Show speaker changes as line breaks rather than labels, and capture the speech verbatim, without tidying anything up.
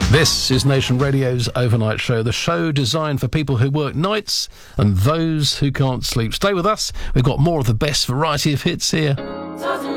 This is Nation Radio's Overnight Show, the show designed for people who work nights and those who can't sleep. Stay with us. We've got more of the best variety of hits here.